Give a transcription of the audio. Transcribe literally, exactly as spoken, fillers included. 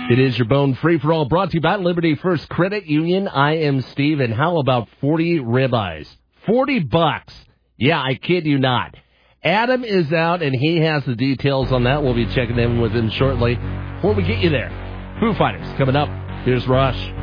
It is your Bone Free for All, brought to you by Liberty First Credit Union. I am Steve, and how about forty ribeyes? forty bucks. Yeah, I kid you not. Adam is out, and he has the details on that. We'll be checking in with him shortly. Before we get you there, Foo Fighters coming up. Here's Rush.